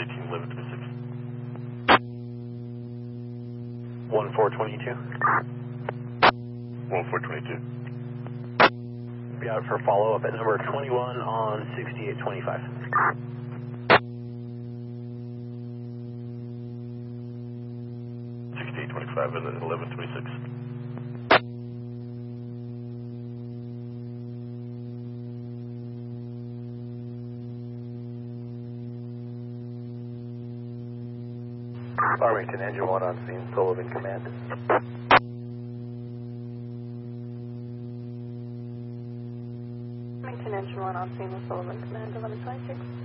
18, 1126. 1422. 1422. Be out for follow-up at number 21 on 6825. 6825 and 1126. Farmington, engine 1 on scene, Sullivan Command. Farmington, engine 1 on scene with Sullivan Command, 1126.